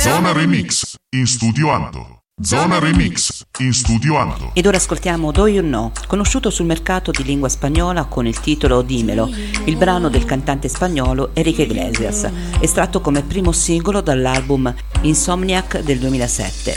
Zona Remix in studio Anto. Zona Remix in studio Anto. Ed ora ascoltiamo Do You Know, conosciuto sul mercato di lingua spagnola con il titolo Dímelo, il brano del cantante spagnolo Enrique Iglesias, estratto come primo singolo dall'album Insomniac del 2007.